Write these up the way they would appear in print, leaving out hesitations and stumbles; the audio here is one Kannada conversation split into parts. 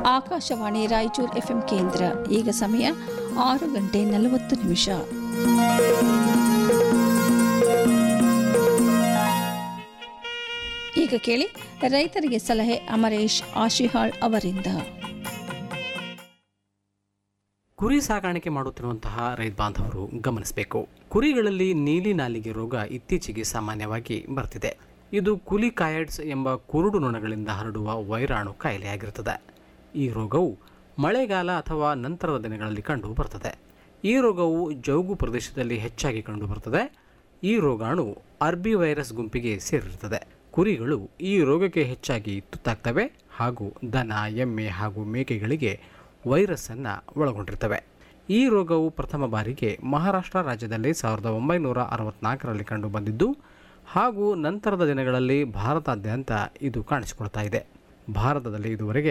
ಆಕಾಶವಾಣಿ ರಾಯಚೂರು ಎಫ್ಎಂ ಕೇಂದ್ರ. ಈಗ ಸಮಯ 6:40. ಈಗ ಕೇಳಿ ರೈತರಿಗೆ ಸಲಹೆ ಅಮರೇಶ್ ಆಶಿಹಾಳ್ ಅವರಿಂದ. ಕುರಿ ಸಾಕಾಣಿಕೆ ಮಾಡುತ್ತಿರುವಂತಹ ರೈತ ಬಾಂಧವರು ಗಮನಿಸಬೇಕು. ಕುರಿಗಳಲ್ಲಿ ನೀಲಿ ನಾಲಿಗೆ ರೋಗ ಇತ್ತೀಚೆಗೆ ಸಾಮಾನ್ಯವಾಗಿ ಬರ್ತಿದೆ. ಇದು ಕುಲಿಕಾಯ್ಡ್ಸ್ ಎಂಬ ಕುರುಡು ನೊಣಗಳಿಂದ ಹರಡುವ ವೈರಾಣು ಕಾಯಿಲೆಯಾಗಿರುತ್ತದೆ. ಈ ರೋಗವು ಮಳೆಗಾಲ ಅಥವಾ ನಂತರದ ದಿನಗಳಲ್ಲಿ ಕಂಡು ಬರುತ್ತದೆ. ಈ ರೋಗವು ಜೌಗು ಪ್ರದೇಶದಲ್ಲಿ ಹೆಚ್ಚಾಗಿ ಕಂಡು ಬರುತ್ತದೆ. ಈ ರೋಗಾಣು ಅರ್ಬಿ ವೈರಸ್ ಗುಂಪಿಗೆ ಸೇರಿರುತ್ತದೆ. ಕುರಿಗಳು ಈ ರೋಗಕ್ಕೆ ಹೆಚ್ಚಾಗಿ ತುತ್ತಾಗ್ತವೆ ಹಾಗೂ ದನ, ಎಮ್ಮೆ ಹಾಗೂ ಮೇಕೆಗಳಿಗೆ ವೈರಸ್ಸನ್ನು ಒಳಗೊಂಡಿರ್ತವೆ. ಈ ರೋಗವು ಪ್ರಥಮ ಬಾರಿಗೆ ಮಹಾರಾಷ್ಟ್ರ ರಾಜ್ಯದಲ್ಲಿ 1964ರಲ್ಲಿ ಕಂಡು ಬಂದಿದ್ದು ಹಾಗೂ ನಂತರದ ದಿನಗಳಲ್ಲಿ ಭಾರತಾದ್ಯಂತ ಇದು ಕಾಣಿಸಿಕೊಳ್ತಾ ಇದೆ. ಭಾರತದಲ್ಲಿ ಇದುವರೆಗೆ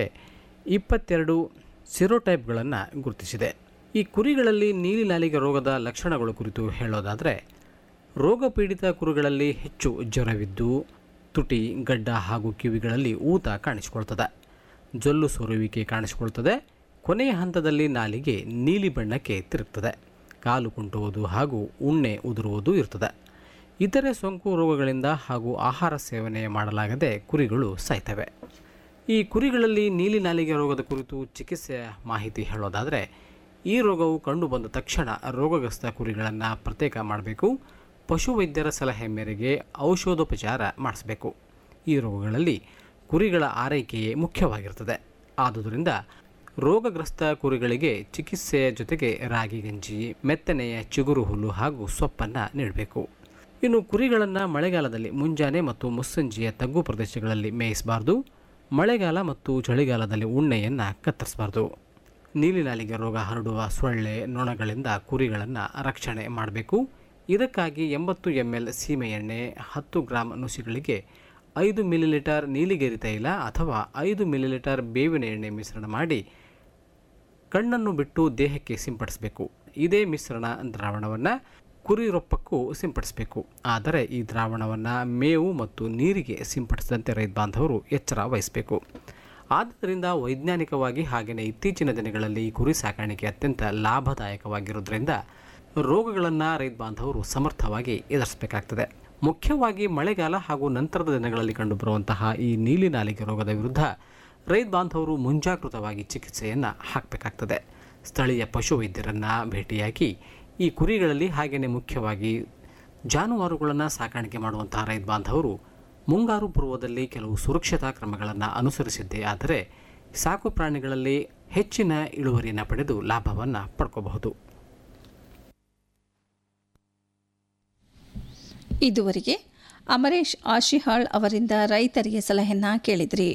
22 ಸಿರೋಟೈಪ್ಗಳನ್ನು ಗುರುತಿಸಿದೆ. ಈ ಕುರಿಗಳಲ್ಲಿ ನೀಲಿ ನಾಲಿಗೆ ರೋಗದ ಲಕ್ಷಣಗಳು ಕುರಿತು ಹೇಳೋದಾದರೆ, ರೋಗಪೀಡಿತ ಕುರಿಗಳಲ್ಲಿ ಹೆಚ್ಚು ಜ್ವರವಿದ್ದು ತುಟಿ, ಗಡ್ಡ ಹಾಗೂ ಕಿವಿಗಳಲ್ಲಿ ಊತ ಕಾಣಿಸಿಕೊಳ್ತದೆ. ಜೊಲ್ಲು ಸೋರುವಿಕೆ ಕಾಣಿಸಿಕೊಳ್ತದೆ. ಕೊನೆಯ ಹಂತದಲ್ಲಿ ನಾಲಿಗೆ ನೀಲಿ ಬಣ್ಣಕ್ಕೆ ತಿರುಗ್ತದೆ. ಕಾಲು ಕುಂಟುವುದು ಹಾಗೂ ಉಣ್ಣೆ ಉದುರುವುದು ಇರ್ತದೆ. ಇತರೆ ಸೋಂಕು ರೋಗಗಳಿಂದ ಹಾಗೂ ಆಹಾರ ಸೇವನೆ ಮಾಡಲಾಗದೆ ಕುರಿಗಳು ಸಾಯ್ತವೆ. ಈ ಕುರಿಗಳಲ್ಲಿ ನೀಲಿ ನಾಲಿಗೆ ರೋಗದ ಕುರಿತು ಚಿಕಿತ್ಸೆಯ ಮಾಹಿತಿ ಹೇಳೋದಾದರೆ, ಈ ರೋಗವು ಕಂಡುಬಂದ ತಕ್ಷಣ ರೋಗಗ್ರಸ್ತ ಕುರಿಗಳನ್ನು ಪ್ರತ್ಯೇಕ ಮಾಡಬೇಕು. ಪಶುವೈದ್ಯರ ಸಲಹೆ ಮೇರೆಗೆ ಔಷಧೋಪಚಾರ ಮಾಡಿಸಬೇಕು. ಈ ರೋಗಗಳಲ್ಲಿ ಕುರಿಗಳ ಆರೈಕೆಯೇ ಮುಖ್ಯವಾಗಿರ್ತದೆ. ಆದುದರಿಂದ ರೋಗಗ್ರಸ್ತ ಕುರಿಗಳಿಗೆ ಚಿಕಿತ್ಸೆಯ ಜೊತೆಗೆ ರಾಗಿ ಗಂಜಿ, ಮೆತ್ತನೆಯ ಚಿಗುರು ಹುಲ್ಲು ಹಾಗೂ ಸೊಪ್ಪನ್ನು ನೀಡಬೇಕು. ಇನ್ನು ಕುರಿಗಳನ್ನು ಮಳೆಗಾಲದಲ್ಲಿ ಮುಂಜಾನೆ ಮತ್ತು ಮುಸ್ಸಂಜೆಯ ತಗ್ಗು ಪ್ರದೇಶಗಳಲ್ಲಿ ಮೇಯಿಸಬಾರ್ದು. ಮಳೆಗಾಲ ಮತ್ತು ಚಳಿಗಾಲದಲ್ಲಿ ಉಣ್ಣೆಯನ್ನು ಕತ್ತರಿಸಬಾರ್ದು. ನೀಲಿ ನಾಲಿಗೆ ರೋಗ ಹರಡುವ ಸೊಳ್ಳೆ, ನೊಣಗಳಿಂದ ಕುರಿಗಳನ್ನು ರಕ್ಷಣೆ ಮಾಡಬೇಕು. ಇದಕ್ಕಾಗಿ 80 ml ಸೀಮೆ ಎಣ್ಣೆ, 10 ಗ್ರಾಂ ನುಸಿಗಳಿಗೆ 5 ಮಿಲಿಲೀಟರ್ ನೀಲಿಗೆರಿ ತೈಲ ಅಥವಾ 5 ಮಿಲಿಲೀಟರ್ ಬೇವಿನ ಎಣ್ಣೆ ಮಿಶ್ರಣ ಮಾಡಿ ಕಣ್ಣನ್ನು ಬಿಟ್ಟು ದೇಹಕ್ಕೆ ಸಿಂಪಡಿಸಬೇಕು. ಇದೇ ಮಿಶ್ರಣ ದ್ರಾವಣವನ್ನು ಕುರಿ ರೊಪ್ಪಕ್ಕೂ ಸಿಂಪಡಿಸಬೇಕು. ಆದರೆ ಈ ದ್ರಾವಣವನ್ನು ಮೇವು ಮತ್ತು ನೀರಿಗೆ ಸಿಂಪಡಿಸಿದಂತೆ ರೈತ ಬಾಂಧವರು ಎಚ್ಚರ ವಹಿಸಬೇಕು. ಆದ್ದರಿಂದ ವೈಜ್ಞಾನಿಕವಾಗಿ ಹಾಗೆಯೇ ಇತ್ತೀಚಿನ ದಿನಗಳಲ್ಲಿ ಈ ಕುರಿ ಸಾಕಾಣಿಕೆ ಅತ್ಯಂತ ಲಾಭದಾಯಕವಾಗಿರೋದ್ರಿಂದ ರೋಗಗಳನ್ನು ರೈತ ಬಾಂಧವರು ಸಮರ್ಥವಾಗಿ ಎದುರಿಸಬೇಕಾಗ್ತದೆ. ಮುಖ್ಯವಾಗಿ ಮಳೆಗಾಲ ಹಾಗೂ ನಂತರದ ದಿನಗಳಲ್ಲಿ ಕಂಡುಬರುವಂತಹ ಈ ನೀಲಿ ನಾಲಿಗೆ ರೋಗದ ವಿರುದ್ಧ ರೈತ ಬಾಂಧವರು ಮುಂಜಾಗೃತವಾಗಿ ಚಿಕಿತ್ಸೆಯನ್ನು ಹಾಕಬೇಕಾಗ್ತದೆ. ಸ್ಥಳೀಯ ಪಶುವೈದ್ಯರನ್ನು ಭೇಟಿಯಾಗಿ ಈ ಕುರಿಗಳಲ್ಲಿ ಹಾಗೆಯೇ ಮುಖ್ಯವಾಗಿ ಜಾನುವಾರುಗಳನ್ನು ಸಾಕಾಣಿಕೆ ಮಾಡುವಂತಹ ರೈತ ಬಾಂಧವರು ಮುಂಗಾರು ಪೂರ್ವದಲ್ಲಿ ಕೆಲವು ಸುರಕ್ಷತಾ ಕ್ರಮಗಳನ್ನು ಅನುಸರಿಸಿದ್ದೇ ಆದರೆ ಸಾಕು ಪ್ರಾಣಿಗಳಲ್ಲಿ ಹೆಚ್ಚಿನ ಇಳುವರಿಯನ್ನು ಪಡೆದು ಲಾಭವನ್ನು ಪಡ್ಕೋಬಹುದು. ಇದುವರೆಗೆ ಅಮರೇಶ್ ಆಶಿಹಾಳ್ ಅವರಿಂದ ರೈತರಿಗೆ ಸಲಹೆಯನ್ನ ಕೇಳಿದ್ರಿ.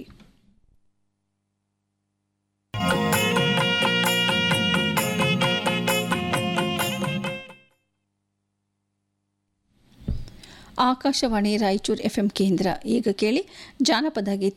ಆಕಾಶವಾಣಿ ರಾಯಚೂರು ಎಫ್ಎಂ ಕೇಂದ್ರ. ಈಗ ಕೇಳಿ ಜಾನಪದ ಗೀತೆ.